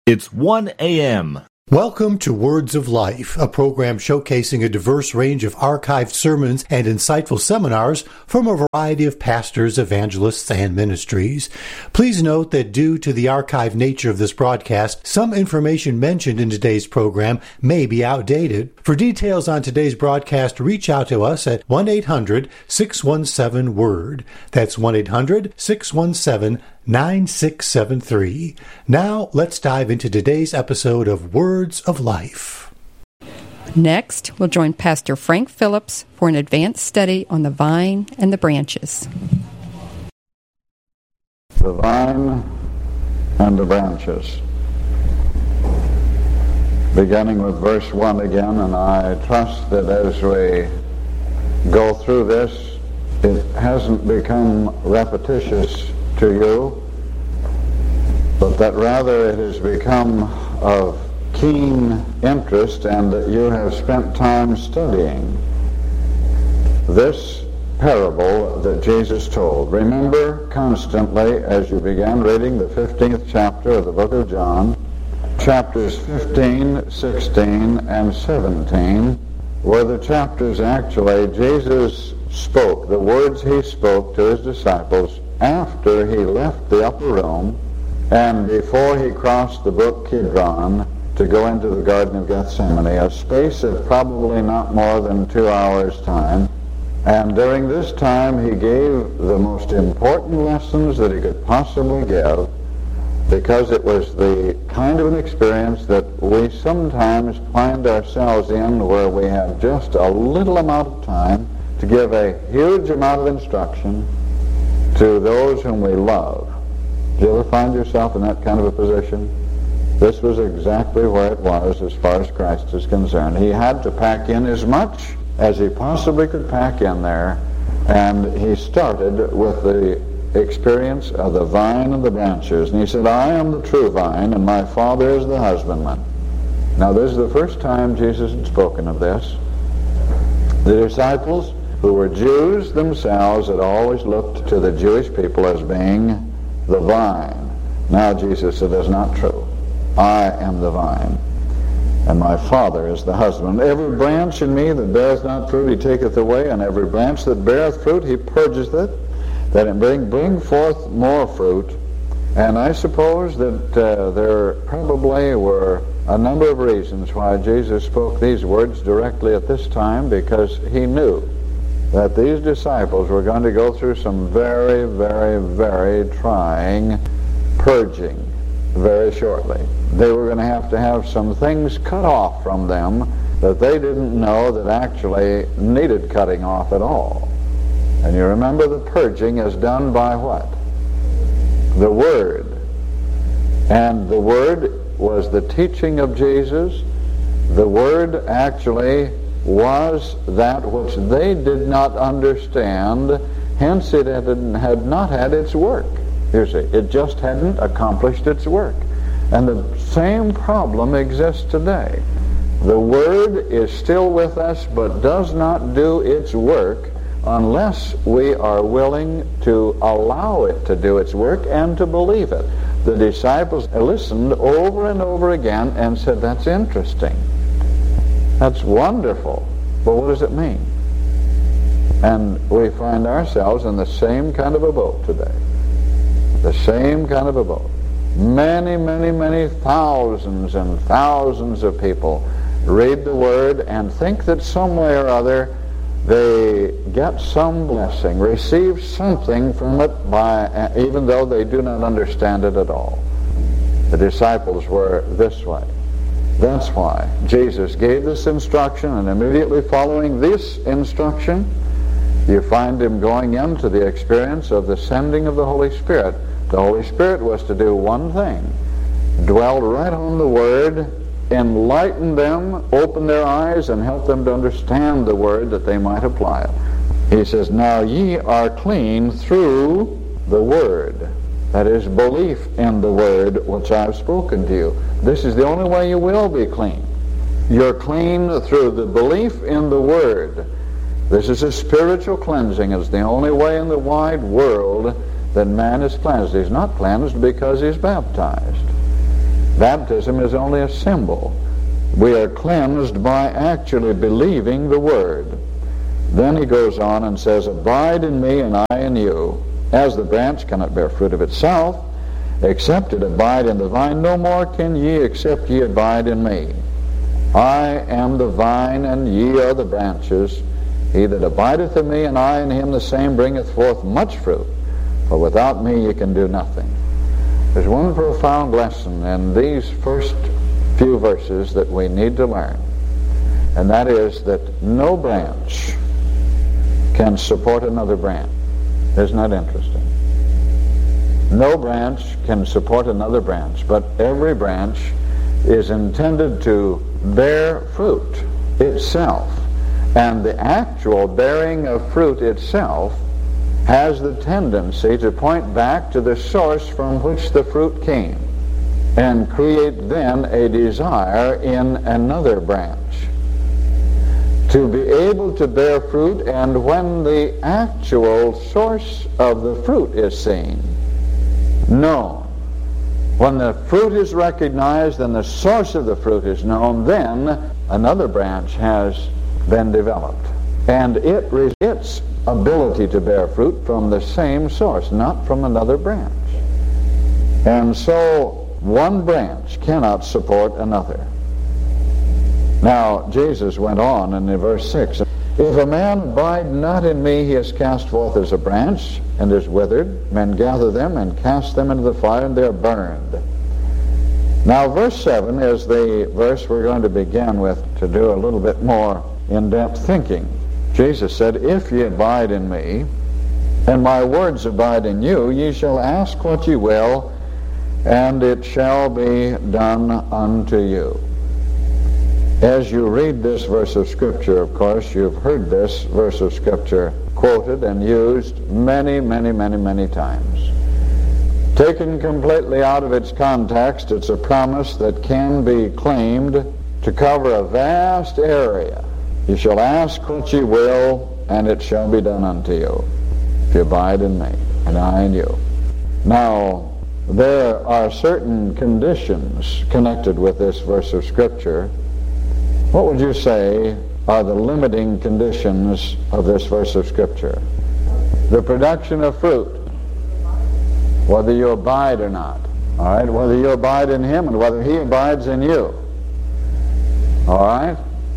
It's 1 a.m. Welcome to Words of Life, a program showcasing a diverse range of archived sermons and insightful seminars from a variety of pastors, evangelists, and ministries. Please note that due to the archived nature of this broadcast, some information mentioned in today's program may be outdated. For details on today's broadcast, reach out to us at 1-800-617-WORD. That's 1-800-617-9673. Now, let's dive into today's episode of Words of Life. Next, we'll join Pastor Frank Phillips for an advanced study on the vine and the branches. The vine and the branches. Beginning with verse 1 again, and I trust that as we go through this, it hasn't become repetitious to you, but that rather it has become of keen interest and that you have spent time studying this parable that Jesus told. Remember constantly as you began reading the 15th chapter of the book of John, chapters 15, 16, and 17 were the chapters actually Jesus spoke, the words he spoke to his disciples after he left the upper room and before he crossed the brook Kidron to go into the Garden of Gethsemane, a space of probably not more than 2 hours' time. And during this time he gave the most important lessons that he could possibly give, because it was the kind of an experience that we sometimes find ourselves in where we have just a little amount of time to give a huge amount of instruction to those whom we love. Do you ever find yourself in that kind of a position? This was exactly where it was as far as Christ is concerned. He had to pack in as much as he possibly could pack in there, and he started with the experience of the vine and the branches. And he said, I am the true vine, and my Father is the husbandman. Now this is the first time Jesus had spoken of this. The disciples, who were Jews themselves, had always looked to the Jewish people as being the vine. Now Jesus said, that's not true. I am the vine, and my Father is the husband. Every branch in me that beareth not fruit, he taketh away, and every branch that beareth fruit, he purgeth it, that it bring forth more fruit. And I suppose that there probably were a number of reasons why Jesus spoke these words directly at this time, because he knew that these disciples were going to go through some very, very, very trying purging very shortly. They were going to have some things cut off from them that they didn't know that actually needed cutting off at all. And you remember the purging is done by what? The Word. And the Word was the teaching of Jesus. The Word actually was that which they did not understand, hence it had not had its work. You see, it just hadn't accomplished its work. And the same problem exists today. The Word is still with us, but does not do its work unless we are willing to allow it to do its work and to believe it. The disciples listened over and over again and said, that's interesting. That's wonderful. But what does it mean? And we find ourselves in the same kind of a boat today. The same kind of a boat. Many, many, many thousands and thousands of people read the Word and think that some way or other they get some blessing, receive something from it, even though they do not understand it at all. The disciples were this way. That's why Jesus gave this instruction, and immediately following this instruction, you find him going into the experience of the sending of the Holy Spirit. The Holy Spirit was to do one thing: dwell right on the Word, enlighten them, open their eyes, and help them to understand the Word that they might apply it. He says, now ye are clean through the Word. That is, belief in the Word which I've spoken to you. This is the only way you will be clean. You're clean through the belief in the Word. This is a spiritual cleansing. It's the only way in the wide world that man is cleansed. He's not cleansed because he's baptized. Baptism is only a symbol. We are cleansed by actually believing the Word. Then he goes on and says, abide in me and I in you. As the branch cannot bear fruit of itself, except it abide in the vine, no more can ye except ye abide in me. I am the vine, and ye are the branches. He that abideth in me, and I in him, the same bringeth forth much fruit. For without me ye can do nothing. There's one profound lesson in these first few verses that we need to learn, and that is that no branch can support another branch. Isn't that interesting? No branch can support another branch, but every branch is intended to bear fruit itself. And the actual bearing of fruit itself has the tendency to point back to the source from which the fruit came and create then a desire in another branch to be able to bear fruit. And when the actual source of the fruit is seen, known, when the fruit is recognized and the source of the fruit is known, then another branch has been developed. And its ability to bear fruit from the same source, not from another branch. And so one branch cannot support another. Now, Jesus went on in verse 6, if a man abide not in me, he is cast forth as a branch and is withered. Men gather them and cast them into the fire, and they are burned. Now, verse 7 is the verse we're going to begin with to do a little bit more in-depth thinking. Jesus said, if ye abide in me, and my words abide in you, ye shall ask what ye will, and it shall be done unto you. As you read this verse of Scripture, of course, you've heard this verse of Scripture quoted and used many, many, many, many times. Taken completely out of its context, it's a promise that can be claimed to cover a vast area. You shall ask what ye will, and it shall be done unto you, if you abide in me, and I in you. Now, there are certain conditions connected with this verse of Scripture. What would you say are the limiting conditions of this verse of Scripture? The production of fruit, whether you abide or not. All right, whether you abide in him and whether he abides in you. All right?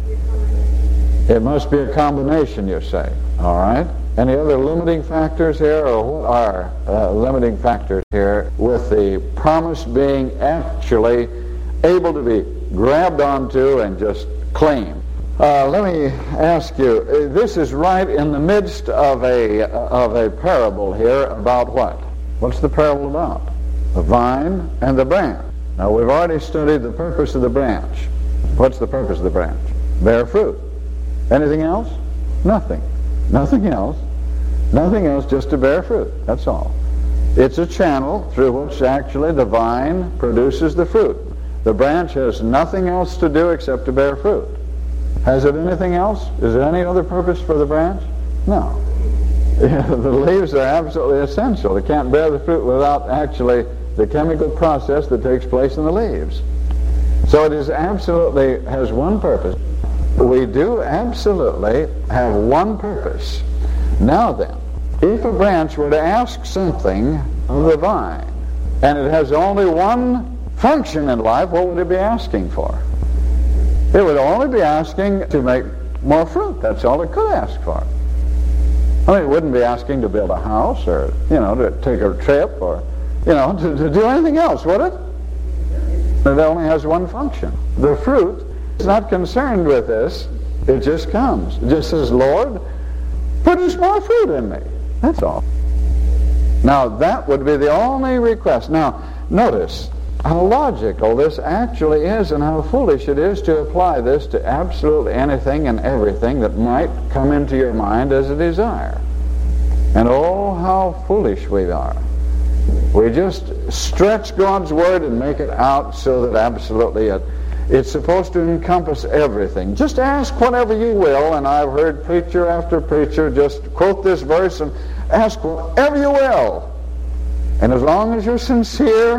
It must be a combination, you say. All right? Any other limiting factors here, or what are limiting factors here with the promise being actually able to be grabbed onto and just claimed? Let me ask you, this is right in the midst of a parable here about what? What's the parable about? The vine and the branch. Now, we've already studied the purpose of the branch. What's the purpose of the branch? Bear fruit. Anything else? Nothing. Nothing else. Nothing else, just to bear fruit. That's all. It's a channel through which actually the vine produces the fruit. The branch has nothing else to do except to bear fruit. Has it anything else? Is there any other purpose for the branch? No. The leaves are absolutely essential. It can't bear the fruit without actually the chemical process that takes place in the leaves. So it is absolutely has one purpose. We do absolutely have one purpose. Now then, if a branch were to ask something of the vine, and it has only one function in life, what would it be asking for? It would only be asking to make more fruit. That's all it could ask for. I mean, it wouldn't be asking to build a house or, to take a trip or, to do anything else, would it? It only has one function. The fruit is not concerned with this. It just comes. It just says, Lord, produce more fruit in me. That's all. Now, that would be the only request. Now, notice how logical this actually is and how foolish it is to apply this to absolutely anything and everything that might come into your mind as a desire. And oh, how foolish we are. We just stretch God's Word and make it out so that absolutely it's supposed to encompass everything. Just ask whatever you will, and I've heard preacher after preacher just quote this verse and ask whatever you will. And as long as you're sincere,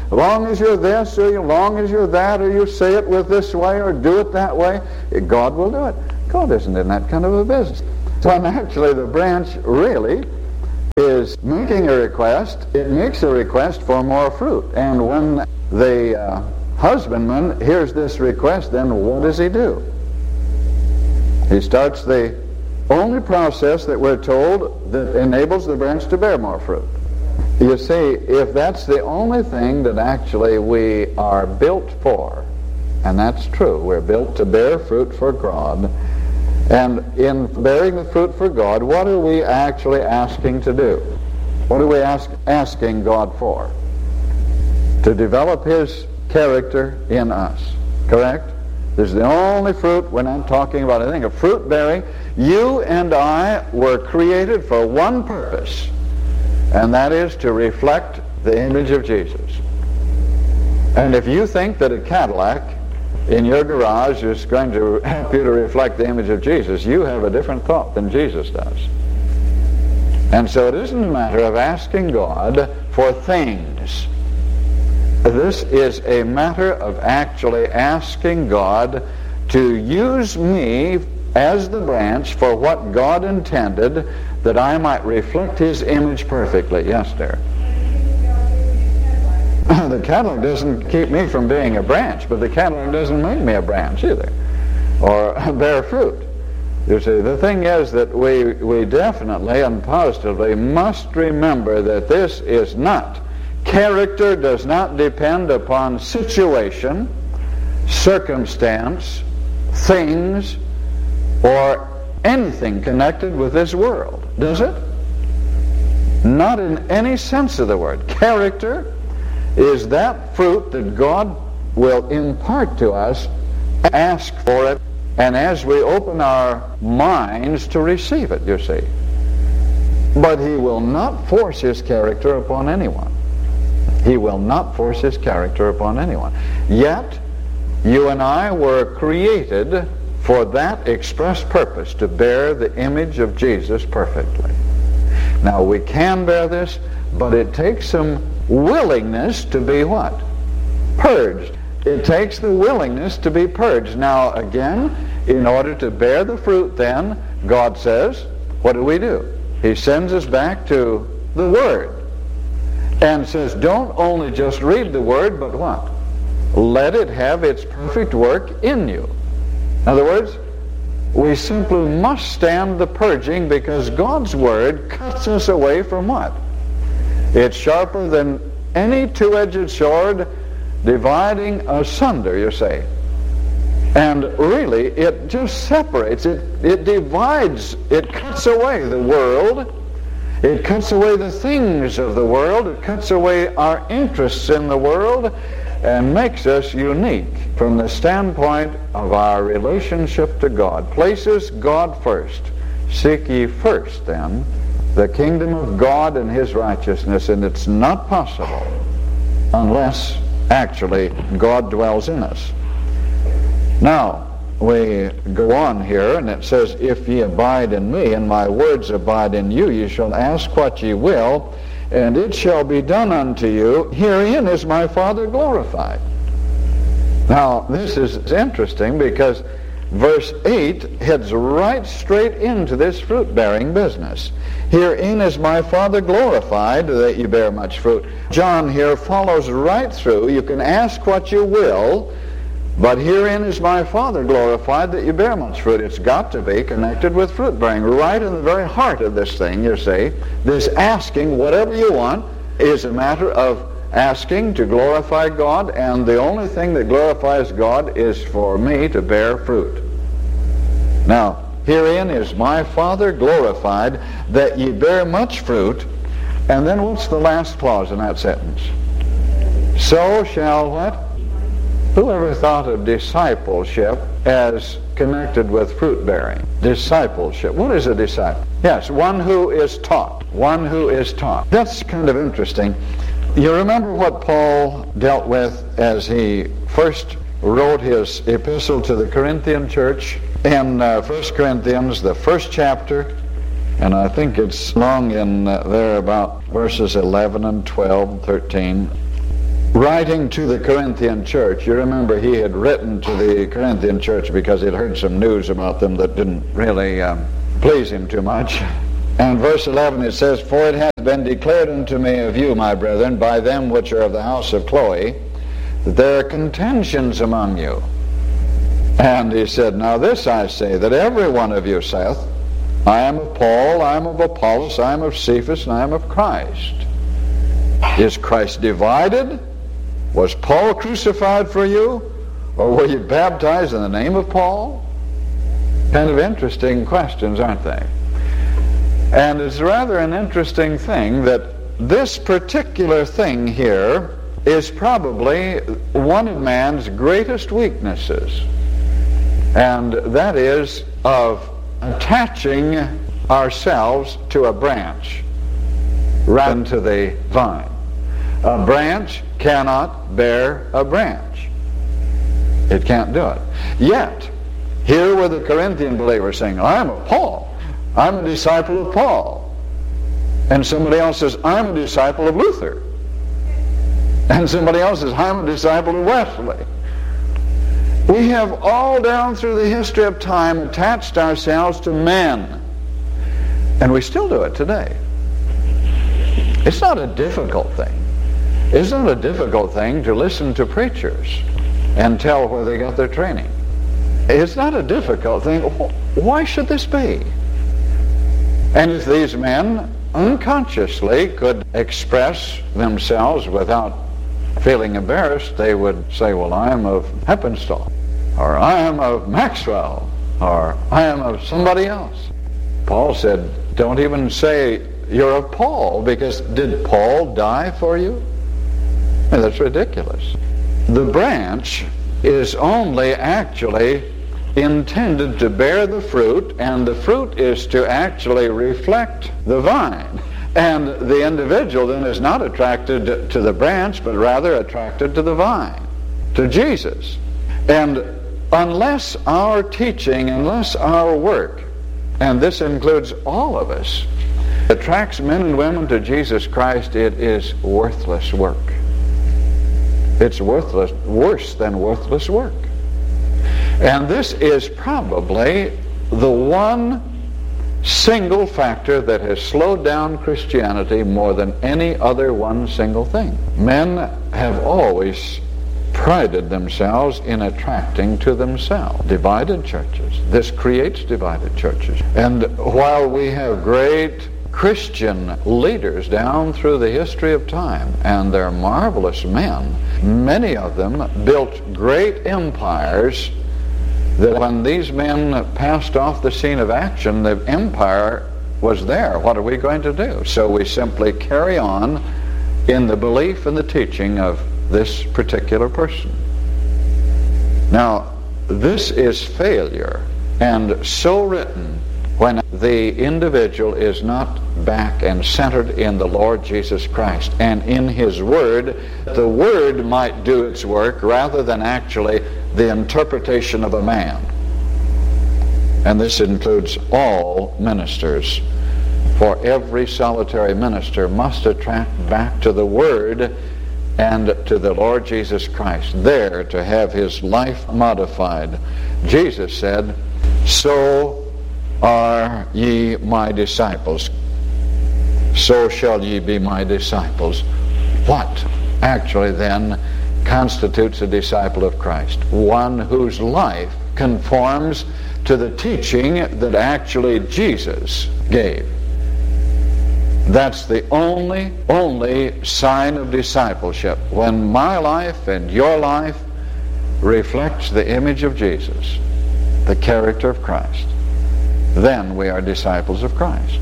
As long as you're this, or as long as you're that, or you say it with this way, or do it that way, God will do it. God isn't in that kind of a business. So actually the branch really is making a request. It makes a request for more fruit. And when the husbandman hears this request, then what does he do? He starts the only process that we're told that enables the branch to bear more fruit. You see, if that's the only thing that actually we are built for, and that's true, we're built to bear fruit for God, and in bearing the fruit for God, what are we actually asking to do? What are we asking God for? To develop His character in us, correct? This is the only fruit. We're not talking about anything of fruit bearing. You and I were created for one purpose, and that is to reflect the image of Jesus. And if you think that a Cadillac in your garage is going to help you to reflect the image of Jesus, you have a different thought than Jesus does. And so it isn't a matter of asking God for things. This is a matter of actually asking God to use me as the branch for what God intended, that I might reflect His image perfectly. Yes, dear. The Cadillac doesn't keep me from being a branch, but the Cadillac doesn't make me a branch either, or bear fruit. You see, the thing is that we definitely and positively must remember that this is not. Character does not depend upon situation, circumstance, things, or anything connected with this world, does it? Not in any sense of the word. Character is that fruit that God will impart to us, ask for it, and as we open our minds to receive it, you see. But He will not force His character upon anyone. He will not force His character upon anyone. Yet, you and I were created for that express purpose, to bear the image of Jesus perfectly. Now, we can bear this, but it takes some willingness to be what? Purged. It takes the willingness to be purged. Now, again, in order to bear the fruit, then, God says, what do? He sends us back to the Word. And says, don't only just read the Word, but what? Let it have its perfect work in you. In other words, we simply must stand the purging, because God's Word cuts us away from what? It's sharper than any two-edged sword, dividing asunder, you say. And really, it just separates, it divides, it cuts away the world. It cuts away the things of the world. It cuts away our interests in the world and makes us unique from the standpoint of our relationship to God. Places God first. Seek ye first, then, the kingdom of God and His righteousness, and it's not possible unless actually God dwells in us. Now, we go on here, and it says, if ye abide in me, and my words abide in you, ye shall ask what ye will, and it shall be done unto you. Herein is my Father glorified. Now, this is interesting, because verse 8 heads right straight into this fruit-bearing business. Herein is my Father glorified, that you bear much fruit. John here follows right through. You can ask what you will, but herein is my Father glorified, that you bear much fruit. It's got to be connected with fruit bearing. Right in the very heart of this thing, you see, this asking whatever you want is a matter of asking to glorify God, and the only thing that glorifies God is for me to bear fruit. Now, herein is my Father glorified, that ye bear much fruit. And then what's the last clause in that sentence? So shall what? Who ever thought of discipleship as connected with fruit bearing? Discipleship. What is a disciple? Yes, one who is taught. One who is taught. That's kind of interesting. You remember what Paul dealt with as he first wrote his epistle to the Corinthian church in 1 Corinthians, the first chapter, and I think it's long in there about verses 11 and 12 and 13. writing to the Corinthian church. You remember he had written to the Corinthian church because he'd heard some news about them that didn't really please him too much. And verse 11 it says, "For it hath been declared unto me of you, my brethren, by them which are of the house of Chloe, that there are contentions among you. And he said, Now this I say, that every one of you saith, I am of Paul, I am of Apollos, I am of Cephas, and I am of Christ. Is Christ divided? Was Paul crucified for you? Or were you baptized in the name of Paul?" Kind of interesting questions, aren't they? And it's rather an interesting thing that this particular thing here is probably one of man's greatest weaknesses. And that is of attaching ourselves to a branch rather than to the vine. A branch cannot bear a branch. It can't do it. Yet, here were the Corinthian believers saying, I'm of Paul. I'm a disciple of Paul. And somebody else says, I'm a disciple of Luther. And somebody else says, I'm a disciple of Wesley. We have all down through the history of time attached ourselves to men. And we still do it today. It's not a difficult thing. It's not a difficult thing to listen to preachers and tell where they got their training. It's not a difficult thing. Why should this be? And if these men unconsciously could express themselves without feeling embarrassed, they would say, well, I am of Heppenstall, or I am of Maxwell, or I am of somebody else. Paul said, don't even say you're of Paul, because did Paul die for you? And that's ridiculous. The branch is only actually intended to bear the fruit, and the fruit is to actually reflect the vine. And the individual then is not attracted to the branch, but rather attracted to the vine, to Jesus. And unless our teaching, unless our work, and this includes all of us, attracts men and women to Jesus Christ, it is worthless work. It's worthless, worse than worthless work. And this is probably the one single factor that has slowed down Christianity more than any other one single thing. Men have always prided themselves in attracting to themselves divided churches. This creates divided churches. And while we have great Christian leaders down through the history of time, and they're marvelous men, many of them built great empires that when these men passed off the scene of action, the empire was there. What are we going to do? So we simply carry on in the belief and the teaching of this particular person. Now, this is failure, and so written when the individual is not back and centered in the Lord Jesus Christ and in His Word. The Word might do its work rather than actually the interpretation of a man. And this includes all ministers. For every solitary minister must attract back to the Word and to the Lord Jesus Christ, there to have his life modified. Jesus said, so are ye my disciples, so shall ye be my disciples. What actually then constitutes a disciple of Christ? One whose life conforms to the teaching that actually Jesus gave. That's the only sign of discipleship. When my life and your life reflects the image of Jesus, the character of Christ, then we are disciples of Christ.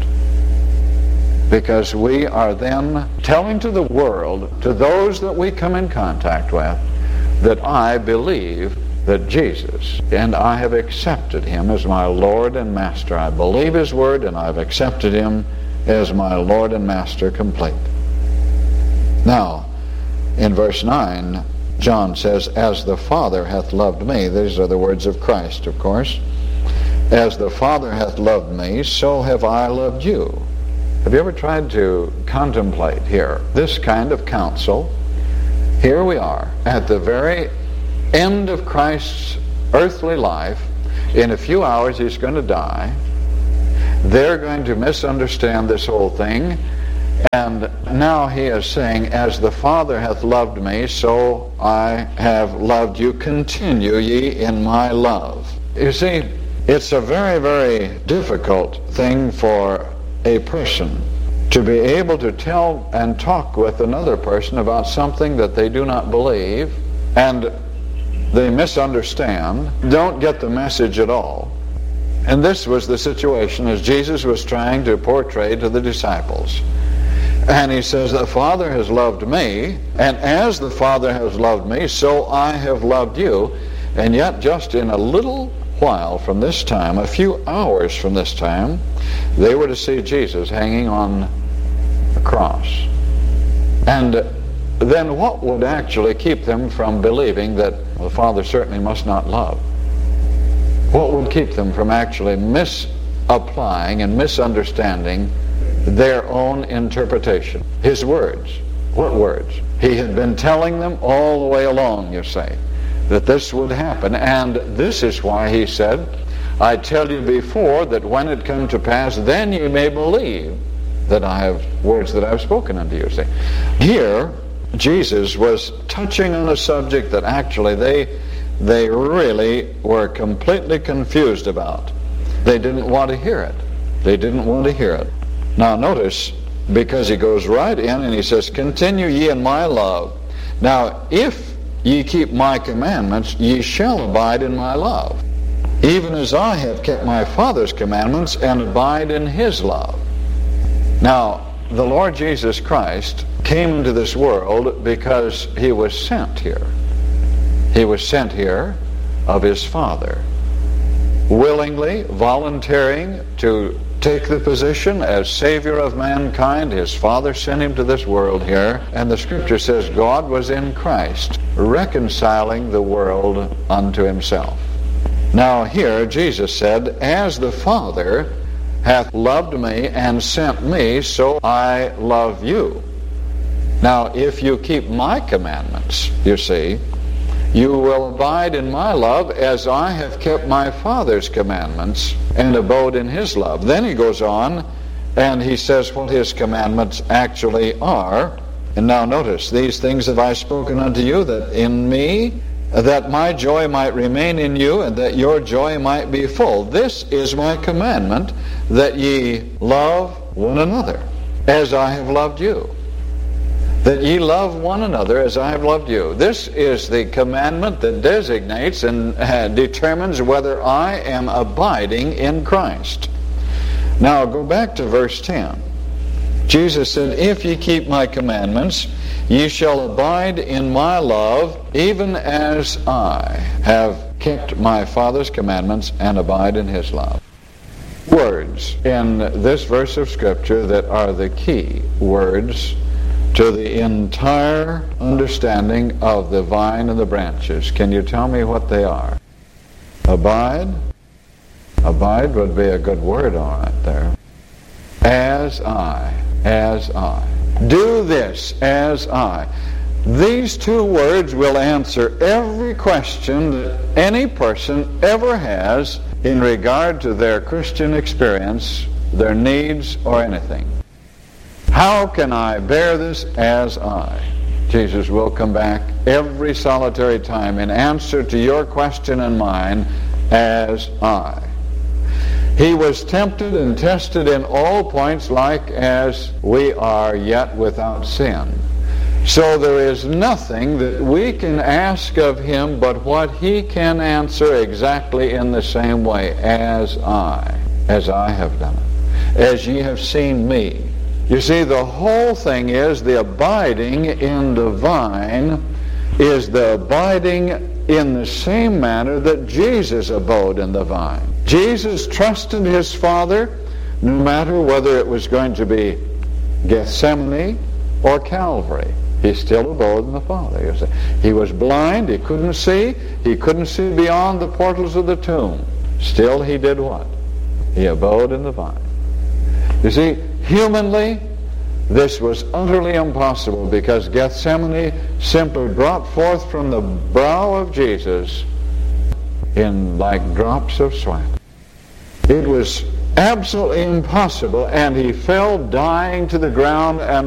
Because we are then telling to the world, to those that we come in contact with, that I believe that Jesus, and I have accepted Him as my Lord and Master. I believe His Word, and I've accepted Him as my Lord and Master complete. Now, in verse 9, John says, as the Father hath loved me. These are the words of Christ, of course. As the Father hath loved me, so have I loved you. Have you ever tried to contemplate here this kind of counsel Here we are at the very end of Christ's earthly life. In a few hours he's going to die. They're going to misunderstand this whole thing. And now he is saying, as the Father hath loved me, so I have loved you. Continue ye in my love. You see, it's a very, very difficult thing for a person to be able to tell and talk with another person about something that they do not believe, and they misunderstand, don't get the message at all. And this was the situation as Jesus was trying to portray to the disciples. And he says, the Father has loved me, and as the Father has loved me, so I have loved you. And yet just in a little while from this time, a few hours from this time, they were to see Jesus hanging on a cross. And then what would actually keep them from believing that the Father certainly must not love? What would keep them from actually misapplying and misunderstanding their own interpretation? His words. What words? He had been telling them all the way along, you say, that this would happen. And this is why he said, I tell you before, that when it come to pass, then you may believe that I have words that I have spoken unto you. See, here Jesus was touching on a subject that actually they really were completely confused about. They didn't want to hear it. They didn't want to hear it. Now notice, because he goes right in and he says, continue ye in my love. Now, if ye keep my commandments, ye shall abide in my love, even as I have kept my Father's commandments and abide in his love. Now, the Lord Jesus Christ came into this world because he was sent here. He was sent here of his Father, willingly, volunteering to take the position as Savior of mankind. His Father sent him to this world here, and the Scripture says God was in Christ, reconciling the world unto himself. Now here Jesus said, as the Father hath loved me and sent me, so I love you. Now if you keep my commandments, you see, you will abide in my love as I have kept my Father's commandments and abode in his love. Then he goes on and he says what his commandments actually are. And now notice, these things have I spoken unto you, that in me, that my joy might remain in you, and that your joy might be full. This is my commandment, that ye love one another as I have loved you. That ye love one another as I have loved you. This is the commandment that designates and determines whether I am abiding in Christ. Now go back to verse 10. Jesus said, if ye keep my commandments, ye shall abide in my love, even as I have kept my Father's commandments and abide in his love. Words in this verse of Scripture that are the key words to the entire understanding of the vine and the branches. Can you tell me what they are? Abide. Abide would be a good word all right there. As I. Do this as I. These two words will answer every question that any person ever has in regard to their Christian experience, their needs, or anything. How can I bear this as I? Jesus will come back every solitary time in answer to your question and mine, as I. He was tempted and tested in all points like as we are, yet without sin. So there is nothing that we can ask of him but what he can answer exactly in the same way, as I have done it, as ye have seen me. You see, the whole thing is the abiding in the vine is the abiding in the same manner that Jesus abode in the vine. Jesus trusted his Father no matter whether it was going to be Gethsemane or Calvary. He still abode in the Father. You see. He was blind, he couldn't see beyond the portals of the tomb. Still he did what? He abode in the vine. You see, humanly, This was utterly impossible because Gethsemane simply brought forth from the brow of Jesus in like drops of sweat. It was absolutely impossible, and he fell dying to the ground, and